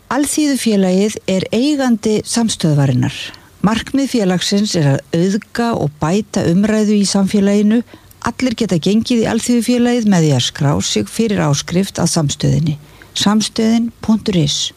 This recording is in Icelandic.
Alþýðufélagið eigandi samstöðvarinnar. Markmið félagsins að auðga og bæta umræðu í samfélaginu. Allir geta gengið í Alþýðufélagið með því að skrá sig fyrir áskrift að samstöðinni. Samstöðin.is